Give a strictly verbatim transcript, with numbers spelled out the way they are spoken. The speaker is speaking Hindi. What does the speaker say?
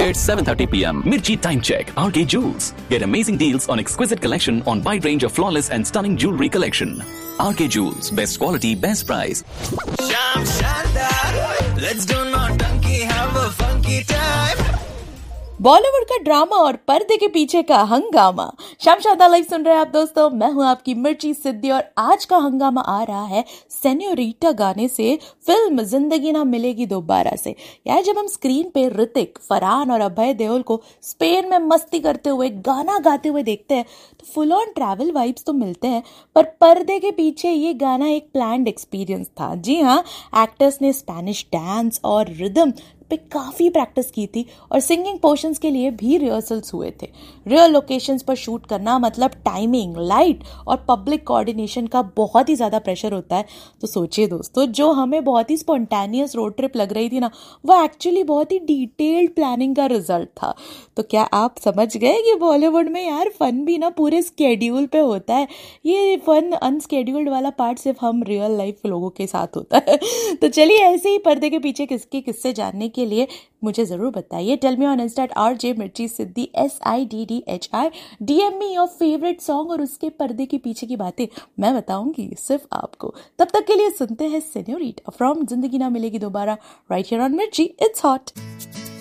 It's seven thirty p m. Mirchi Time Check. R K Jewels. Get amazing deals on exquisite collection on wide range of flawless and stunning jewelry collection. R K Jewels. Best quality, best price. Sham Shandar. Let's do naughty, have a funky time. Bollywood का ड्रामा और पर्दे के पीछे का हंगामा। शाम शादा लाइव सुन रहे हैं आप दोस्तों, मैं हूं आपकी मिर्ची सिद्धि और आज का हंगामा आ रहा है सेन्योरिटा गाने से, फिल्म जिंदगी ना मिलेगी दोबारा से। यार जब हम स्क्रीन पे ऋतिक, फरहान और अभय देओल को स्पेन में मस्ती करते हुए गाना गाते हुए देखते हैं तो फुल ऑन ट्रैवल वाइब्स तो मिलते हैं, पर पर्दे के पीछे ये गाना एक प्लान्ड एक्सपीरियंस था। जी हाँ, एक्टर्स ने स्पेनिश डांस और रिदम पे काफी प्रैक्टिस की थी और सिंगिंग पोर्शंस के लिए भी रिहर्सल्स हुए थे। रियल लोकेशंस पर शूट करना मतलब टाइमिंग, लाइट और पब्लिक कोऑर्डिनेशन का बहुत ही ज्यादा प्रेशर होता है। तो सोचिए दोस्तों, जो हमें बहुत ही स्पॉन्टेनियस रोड ट्रिप लग रही थी ना, वो एक्चुअली बहुत ही डिटेल्ड प्लानिंग का रिजल्ट था। तो क्या आप समझ गए कि बॉलीवुड में यार फन भी ना पूरे स्केड्यूल पे होता है। ये फन अनस्केड्यूल्ड वाला पार्ट सिर्फ हम रियल लाइफ लोगों के साथ होता है। तो चलिए ऐसे ही पर्दे के पीछे किसके किस्से जानने के लिए मुझे जरूर बताइए। Tell me on Insta R J मिर्ची सिद्धि, S I D D H I. DM me your favourite song और उसके पर्दे के पीछे की बातें मैं बताऊंगी सिर्फ आपको। तब तक के लिए सुनते हैं सेन्योरिटा फ्रॉम जिंदगी ना मिलेगी दोबारा, राइट हियर ऑन मिर्ची। It's hot.